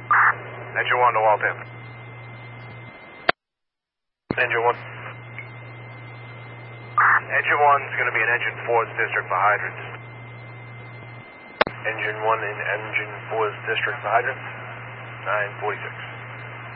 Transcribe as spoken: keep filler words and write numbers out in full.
Engine one to Waltham. Engine one. Engine one's going to be in engine four's district for hydrants. Engine one in engine four's district for hydrants. nine forty-six.